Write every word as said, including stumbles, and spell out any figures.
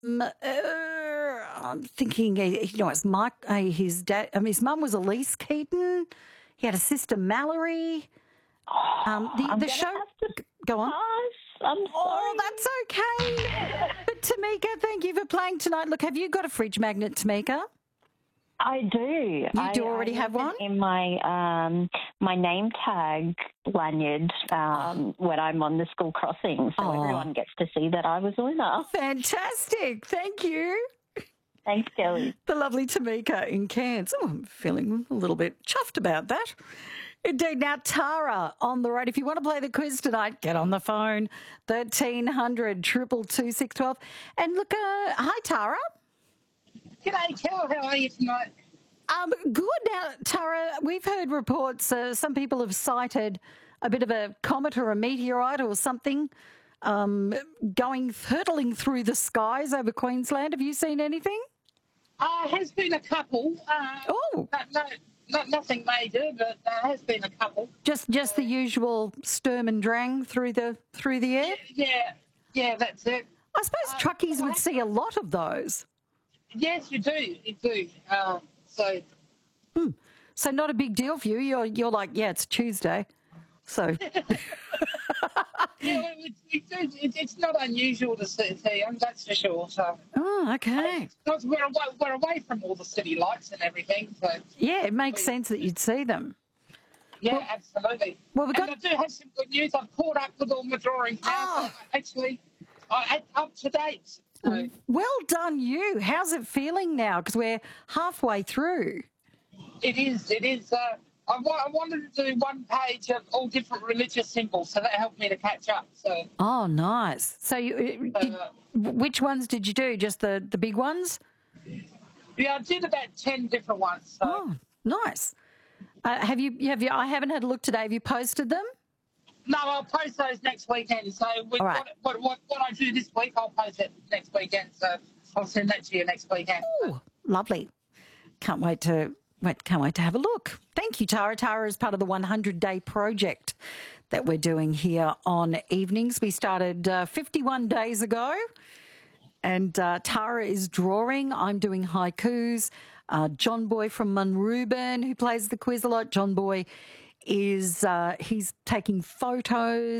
Um, uh, I'm thinking, uh, you know, it's Mike, uh, his dad, I mean, his mum was Elise Keaton. He had a sister, Mallory. Oh, Um, the I'm the gonna show, have to g- go on. pass. I'm Oh, sorry. that's okay. But Tamika, thank you for playing tonight. Look, have you got a fridge magnet, Tamika? I do. You I, do already I have use one? it in my um, my name tag lanyard um, when I'm on the school crossing, so Oh. everyone gets to see that I was a winner. Fantastic. Thank you. Thanks, Kelly. The lovely Tamika in Cairns. Oh, I'm feeling a little bit chuffed about that. Indeed. Now, Tara on the road. If you want to play the quiz tonight, get on the phone. thirteen hundred, two two two, six one two. And look, uh, hi, Tara. G'day, Kel. How are you tonight? Um, good. Now, Tara, we've heard reports, uh, some people have cited a bit of a comet or a meteorite or something um, going, hurtling through the skies over Queensland. Have you seen anything? Uh, has been a couple. Uh, Oh. no, no, not nothing major, but there has been a couple. Just just the usual Sturm and Drang through the through the air? Yeah, yeah, that's it. I suppose truckies would see a lot of those. Yes, you do. You do. Uh, so, So not a big deal for you. You're you're like, yeah, it's Tuesday. So yeah, it, it, it, it's not unusual to see them, that's for sure. So, oh, okay. because we're away, we're away from all the city lights and everything. So, Yeah, it makes sense that you'd see them. yeah, absolutely. well, we've and got- I do have some good news. I've caught up with all my drawings now. Oh. So actually, I'm up to date. So, Well done you. How's it feeling now? Because we're halfway through. it is. It is. Uh, I, wa- I wanted to do one page of all different religious symbols, so that helped me to catch up. So, Oh, nice. So you, did, uh, which ones did you do? Just the, the big ones? yeah, I did about ten different ones. So. Oh, nice. Uh, have you, have you, I haven't had a look today. Have you posted them? No, I'll post those next weekend. So with All right. what, what, what, what I do this week, I'll post it next weekend. So I'll send that to you next weekend. Oh, lovely. Can't wait to wait, can't wait to have a look. Thank you, Tara. Tara is part of the one hundred day project that we're doing here on Evenings. We started uh, fifty-one days ago, and uh, Tara is drawing. I'm doing haikus. Uh, John Boy from Munrooban, who plays the quiz a lot. John Boy is uh, he's taking photos.